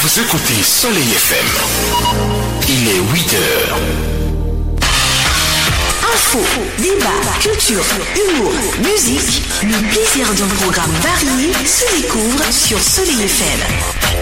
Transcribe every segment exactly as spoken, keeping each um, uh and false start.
Vous écoutez Soleil F M. Il est huit heures. Info, débat, culture, humour, musique, le plaisir d'un programme varié se découvre sur Soleil F M.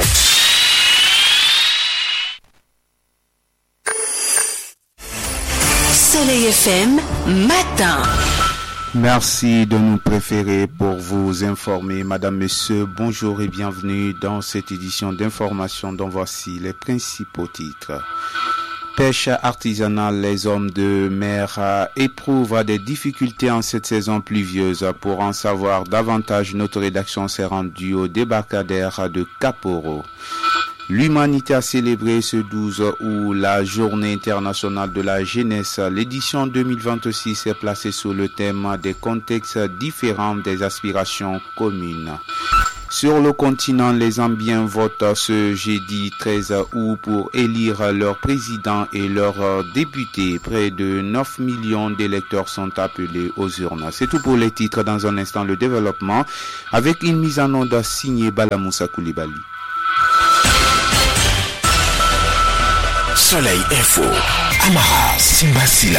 Soleil F M, matin. Merci de nous préférer pour vous informer. Madame, Messieurs, bonjour et bienvenue dans cette édition d'information dont voici les principaux titres. Pêche artisanale, les hommes de mer éprouvent des difficultés en cette saison pluvieuse. Pour en savoir davantage, notre rédaction s'est rendue au débarcadère de Kaporo. L'humanité a célébré ce douze août la journée internationale de la jeunesse. L'édition deux mille vingt-six est placée sous le thème des contextes différents des aspirations communes. Sur le continent, les Zambiens votent ce jeudi treize août pour élire leur président et leurs députés. Près de neuf millions d'électeurs sont appelés aux urnes. C'est tout pour les titres. Dans un instant, le développement avec une mise en onde signée Balamoussa Koulibaly. Soleil Info, Amara Simbasila.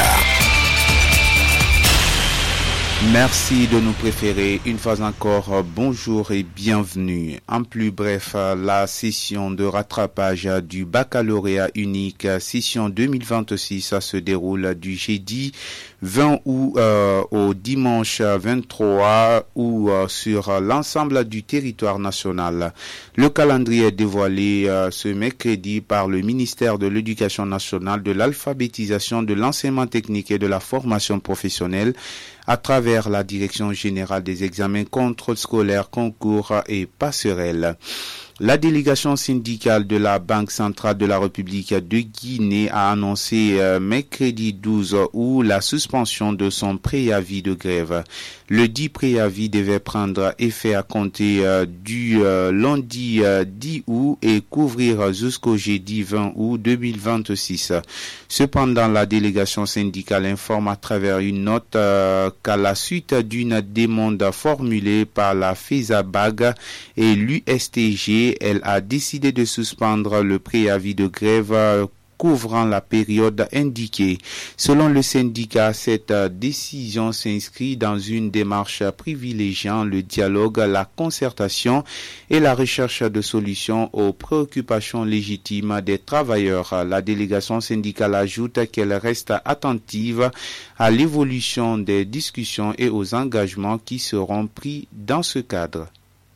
Merci de nous préférer. Une fois encore, bonjour et bienvenue. En plus bref, la session de rattrapage du baccalauréat unique, session deux mille vingt-six, se déroule du jeudi vingt août euh, au dimanche vingt-trois août euh, sur l'ensemble du territoire national. Le calendrier est dévoilé euh, ce mercredi par le ministère de l'Éducation nationale, de l'alphabétisation, de l'enseignement technique et de la formation professionnelle à travers la Direction générale des examens, contrôle scolaire, concours et passerelles. La délégation syndicale de la Banque centrale de la République de Guinée a annoncé euh, mercredi douze août la suspension de son préavis de grève. Le dit préavis devait prendre effet à compter euh, du euh, lundi euh, dix août et couvrir jusqu'au jeudi vingt août deux mille vingt-six. Cependant, la délégation syndicale informe à travers une note euh, qu'à la suite d'une demande formulée par la FESABAG et l'U S T G, elle a décidé de suspendre le préavis de grève euh, couvrant la période indiquée. Selon le syndicat, cette décision s'inscrit dans une démarche privilégiant le dialogue, la concertation et la recherche de solutions aux préoccupations légitimes des travailleurs. La délégation syndicale ajoute qu'elle reste attentive à l'évolution des discussions et aux engagements qui seront pris dans ce cadre.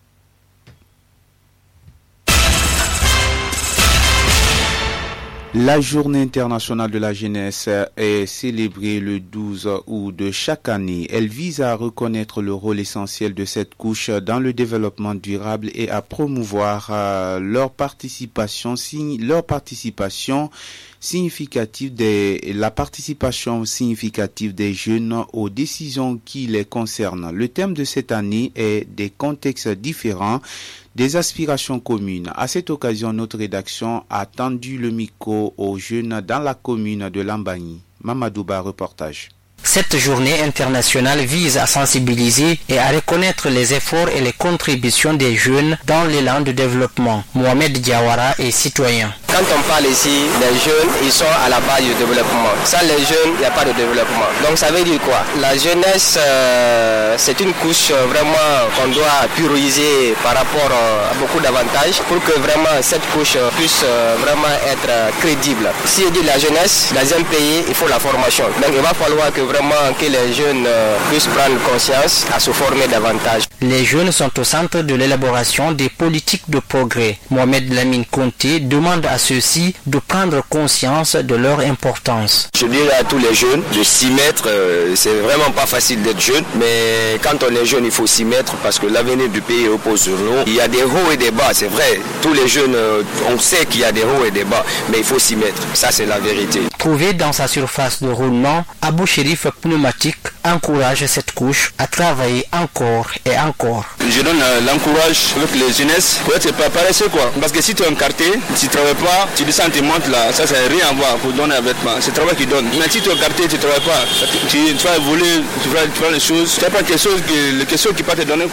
La journée internationale de la jeunesse est célébrée le douze août de chaque année. Elle vise à reconnaître le rôle essentiel de cette couche dans le développement durable et à promouvoir euh, leur participation, leur participation significative des, la participation significative des jeunes aux décisions qui les concernent. Le thème de cette année est des contextes différents, des aspirations communes. À cette occasion, notre rédaction a tendu le micro aux jeunes dans la commune de Lambagny. Mamadouba, reportage. Cette journée internationale vise à sensibiliser et à reconnaître les efforts et les contributions des jeunes dans l'élan de développement. Mohamed Diawara est citoyen. Quand on parle ici, les jeunes, ils sont à la base du développement. Sans les jeunes, il n'y a pas de développement. Donc ça veut dire quoi? La jeunesse, euh, c'est une couche vraiment qu'on doit prioriser par rapport à beaucoup d'avantages pour que vraiment cette couche puisse vraiment être crédible. Si je dis la jeunesse, dans un pays, il faut la formation. Donc il va falloir que vraiment que les jeunes euh, puissent prendre conscience à se former davantage. Les jeunes sont au centre de l'élaboration des politiques de progrès. Mohamed Lamine Conté demande à ceux-ci de prendre conscience de leur importance. Je dirais à tous les jeunes de s'y mettre. Euh, c'est vraiment pas facile d'être jeune, mais quand on est jeune, il faut s'y mettre parce que l'avenir du pays repose sur nous. Il y a des hauts et des bas, c'est vrai. Tous les jeunes, euh, on sait qu'il y a des hauts et des bas, mais il faut s'y mettre. Ça, c'est la vérité. Trouvé dans sa surface de roulement, Abou Chérif Pneumatique encourage cette couche à travailler encore et encore. Je donne euh, l'encourage avec les jeunesses pour être pas paresseux quoi. Parce que si tu es encarté, si tu ne travailles pas, tu descends, tu montes là, ça, ça n'a rien à voir pour donner un vêtement. C'est le travail qui donne. Mais si tu es encarté, tu ne travailles pas, tu, tu vas évoluer, tu vas faire les choses, tu n'as pas quelque chose qui, quelque chose qui peut te donner quoi.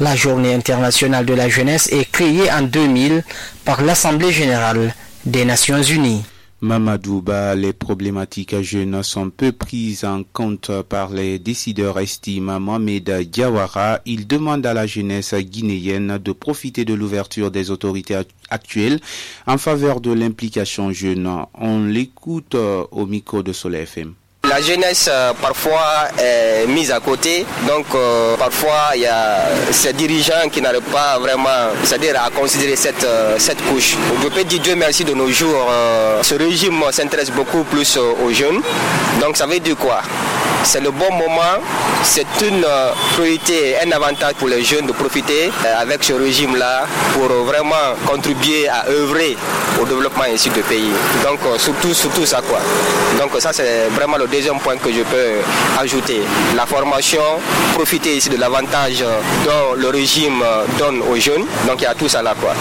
La Journée internationale de la jeunesse est créée en deux mille par l'Assemblée générale des Nations unies. Mamadouba, les problématiques jeunes sont peu prises en compte par les décideurs, estime Mohamed Diawara. Il demande à la jeunesse guinéenne de profiter de l'ouverture des autorités actuelles en faveur de l'implication jeune. On l'écoute au micro de Soleil F M. La jeunesse euh, parfois est mise à côté, donc euh, parfois il y a ces dirigeants qui n'arrivent pas vraiment, c'est-à-dire à considérer cette, euh, cette couche. Je peux dire Dieu merci de nos jours, euh, ce régime s'intéresse beaucoup plus euh, aux jeunes, donc ça veut dire quoi? C'est le bon moment, c'est une euh, priorité, un avantage pour les jeunes de profiter euh, avec ce régime-là pour euh, vraiment contribuer à œuvrer au développement ici du pays. Donc euh, surtout, surtout ça quoi. Donc ça c'est vraiment le deuxième point que je peux ajouter. La formation, profiter ici de l'avantage dont le régime donne aux jeunes. Donc il y a tout ça là quoi.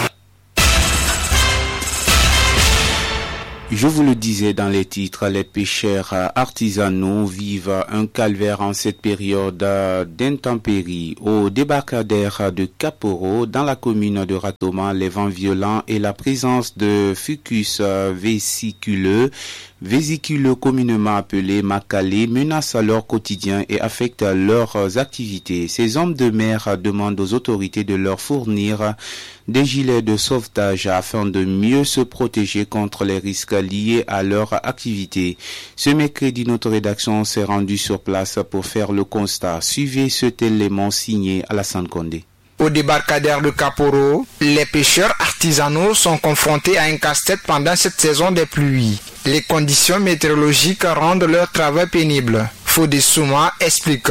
Je vous le disais dans les titres, les pêcheurs artisanaux vivent un calvaire en cette période d'intempéries. Au débarcadère de Kaporo, dans la commune de Ratoma, les vents violents et la présence de fucus vésiculeux, vésiculeux communément appelés macalés, menacent leur quotidien et affectent leurs activités. Ces hommes de mer demandent aux autorités de leur fournir des gilets de sauvetage afin de mieux se protéger contre les risques liés à leur activité. Ce mercredi, notre rédaction s'est rendue sur place pour faire le constat. Suivez ce élément signé Alassane Condé. Au débarcadère de Kaporo, les pêcheurs artisanaux sont confrontés à un casse-tête pendant cette saison des pluies. Les conditions météorologiques rendent leur travail pénible. Fodé Souma explique.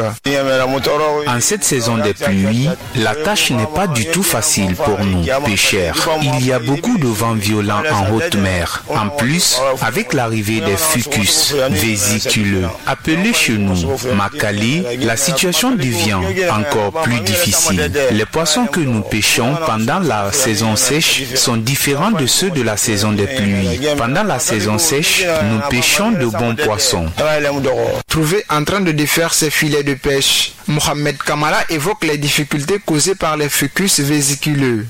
En cette saison des pluies, la tâche n'est pas du tout facile pour nous, pêcheurs. Il y a beaucoup de vents violents en haute mer. En plus, avec l'arrivée des fucus vésiculeux, appelés chez nous macalés, la situation devient encore plus difficile. Les poissons que nous pêchons pendant la saison sèche sont différents de ceux de la saison des pluies. Pendant la saison sèche, nous pêchons de bons poissons. Trouvé en train de défaire ses filets de pêche, Mohamed Kamara évoque les difficultés causées par les fucus vésiculeux.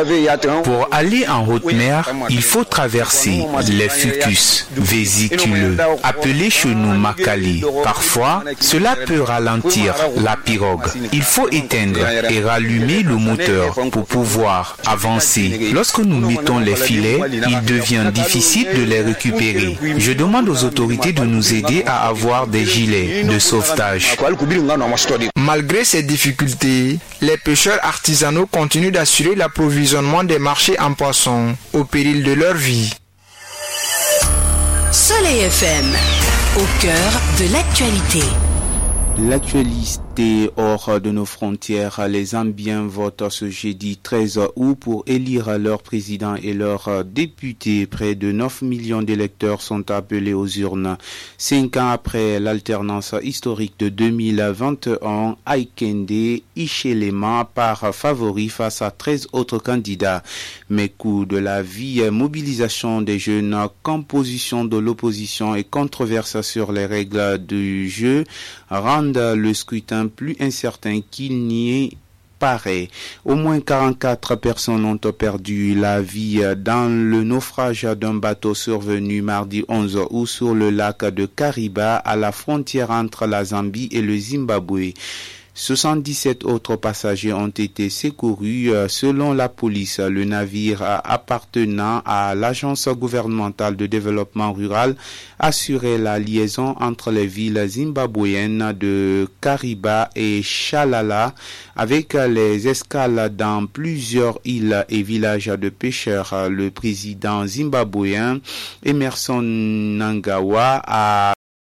Pour aller en haute mer, il faut traverser les fucus vésiculeux, appelés chez nous macalés. Parfois, cela peut ralentir la pirogue. Il faut éteindre et rallumer le moteur pour pouvoir avancer. Lorsque nous mettons les filets, il devient difficile de les récupérer. Je demande aux autorités de nous aider à avoir des gilets de sauvetage. Malgré ces difficultés, les pêcheurs artisanaux continuent d'assurer l'approvisionnement des marchés en poissons, au péril de leur vie. Soleil F M, au cœur de l'actualité. L'actualité hors de nos frontières, les Zambiens votent ce jeudi treize août pour élire leur président et leurs députés. Près de neuf millions d'électeurs sont appelés aux urnes. Cinq ans après l'alternance historique de deux mille vingt et un, Aikende Hichilema part favori face à treize autres candidats. Mais coût de la vie, mobilisation des jeunes, composition de l'opposition et controverse sur les règles du jeu rendent le scrutin plus incertain qu'il n'y paraît. Au moins quarante-quatre personnes ont perdu la vie dans le naufrage d'un bateau survenu mardi onze août sur le lac de Kariba à la frontière entre la Zambie et le Zimbabwe. soixante-dix-sept autres passagers ont été secourus. Selon la police, le navire appartenant à l'agence gouvernementale de développement rural assurait la liaison entre les villes zimbabwéennes de Kariba et Chalala avec les escales dans plusieurs îles et villages de pêcheurs. Le président zimbabwéen Emerson Mnangagwa a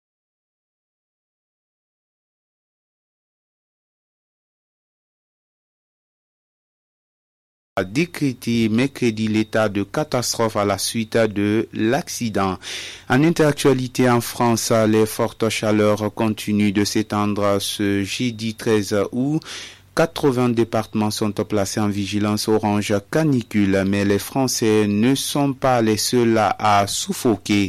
a décrété mercredi l'état de catastrophe à la suite de l'accident. En interactualité en France, les fortes chaleurs continuent de s'étendre ce jeudi treize août. quatre-vingts départements sont placés en vigilance orange canicule, mais les Français ne sont pas les seuls à suffoquer.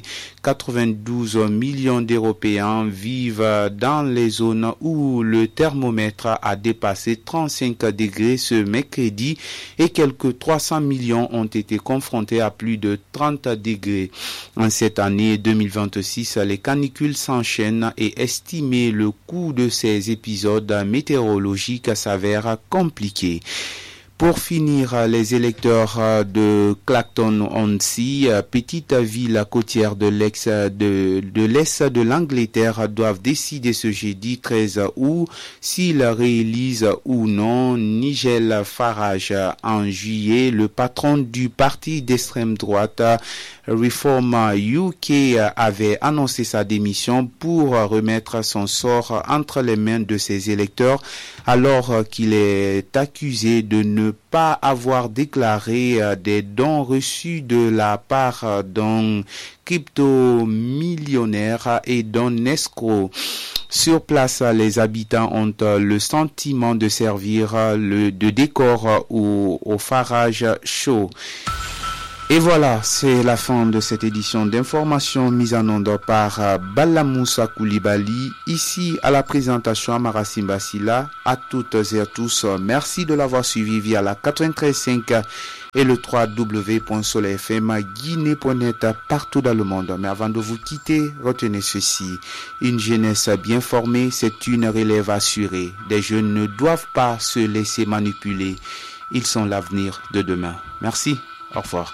quatre-vingt-douze millions d'Européens vivent dans les zones où le thermomètre a dépassé trente-cinq degrés ce mercredi et quelques trois cents millions ont été confrontés à plus de trente degrés. En cette année deux mille vingt-six, les canicules s'enchaînent et estimer le coût de ces épisodes météorologiques s'avère compliqué. Pour finir, les électeurs de Clacton-on-Sea, petite ville côtière de l'Est de, de l'Est de l'Angleterre, doivent décider ce jeudi treize août s'ils réélisent ou non Nigel Farage. En juillet, le patron du parti d'extrême droite Reform U K avait annoncé sa démission pour remettre son sort entre les mains de ses électeurs alors qu'il est accusé de ne pas avoir déclaré des dons reçus de la part d'un crypto-millionnaire et d'un escroc. Sur place, les habitants ont le sentiment de servir le, de décor au, au Farage Show. Et voilà, c'est la fin de cette édition d'information mise en onde par Balamoussa Koulibaly. Ici, à la présentation, Amara Simbasila. À toutes et à tous, merci de l'avoir suivi via la quatre-vingt-treize virgule cinq et le w w w point soleil f m guinée point net partout dans le monde. Mais avant de vous quitter, retenez ceci. Une jeunesse bien formée, c'est une relève assurée. Des jeunes ne doivent pas se laisser manipuler. Ils sont l'avenir de demain. Merci. Au revoir.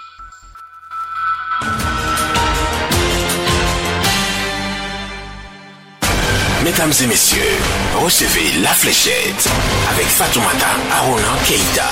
Mesdames et messieurs, recevez La Fléchette avec Fatoumata Arona Keïta.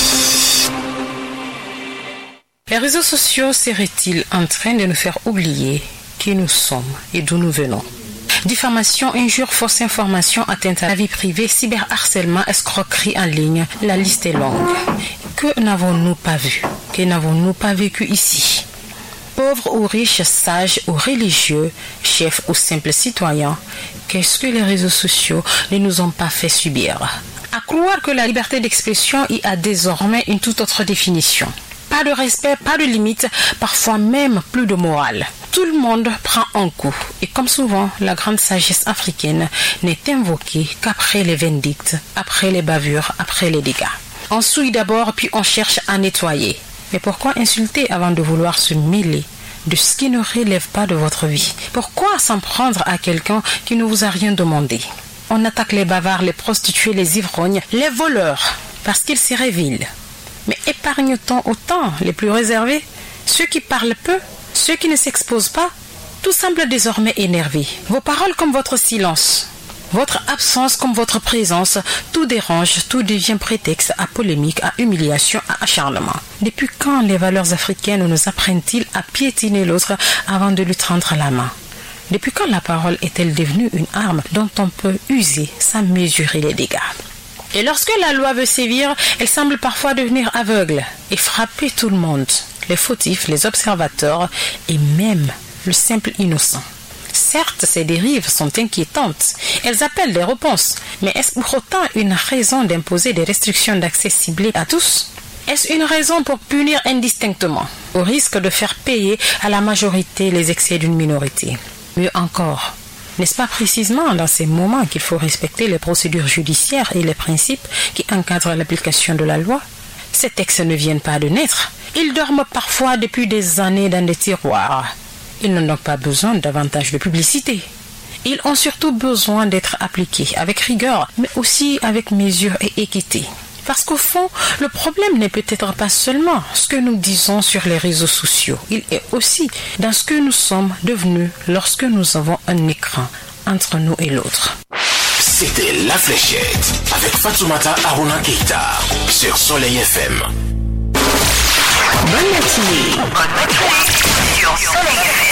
Les réseaux sociaux seraient-ils en train de nous faire oublier qui nous sommes et d'où nous venons? Diffamation, injures, fausses informations, atteinte à la vie privée, cyberharcèlement, escroquerie en ligne, la liste est longue. Que n'avons-nous pas vu? Que n'avons-nous pas vécu ici? Pauvres ou riches, sages ou religieux, chefs ou simples citoyens, qu'est-ce que les réseaux sociaux ne nous ont pas fait subir? À croire que la liberté d'expression y a désormais une toute autre définition. Pas de respect, pas de limite, parfois même plus de morale. Tout le monde prend un coup. Et comme souvent, la grande sagesse africaine n'est invoquée qu'après les vindictes, après les bavures, après les dégâts. On souille d'abord, puis on cherche à nettoyer. Mais pourquoi insulter avant de vouloir se mêler de ce qui ne relève pas de votre vie? Pourquoi s'en prendre à quelqu'un qui ne vous a rien demandé? On attaque les bavards, les prostituées, les ivrognes, les voleurs, parce qu'ils se révèlent. Mais épargne-t-on autant les plus réservés, ceux qui parlent peu, ceux qui ne s'exposent pas? Tout semble désormais énervé. Vos paroles comme votre silence. Votre absence comme votre présence, tout dérange, tout devient prétexte à polémique, à humiliation, à acharnement. Depuis quand les valeurs africaines nous apprennent-ils à piétiner l'autre avant de lui tendre la main? Depuis quand la parole est-elle devenue une arme dont on peut user sans mesurer les dégâts? Et lorsque la loi veut sévir, elle semble parfois devenir aveugle et frapper tout le monde, les fautifs, les observateurs et même le simple innocent. Certes, ces dérives sont inquiétantes. Elles appellent des réponses. Mais est-ce pour autant une raison d'imposer des restrictions d'accès ciblées à tous? Est-ce une raison pour punir indistinctement, au risque de faire payer à la majorité les excès d'une minorité? Mieux encore, n'est-ce pas précisément dans ces moments qu'il faut respecter les procédures judiciaires et les principes qui encadrent l'application de la loi? Ces textes ne viennent pas de naître. Ils dorment parfois depuis des années dans des tiroirs. Ils n'ont donc pas besoin davantage de publicité. Ils ont surtout besoin d'être appliqués avec rigueur, mais aussi avec mesure et équité. Parce qu'au fond, le problème n'est peut-être pas seulement ce que nous disons sur les réseaux sociaux. Il est aussi dans ce que nous sommes devenus lorsque nous avons un écran entre nous et l'autre. C'était La Fléchette avec Fatoumata Arona Keïta sur Soleil F M. Bonne matinée. Bonne matinée sur Soleil F M.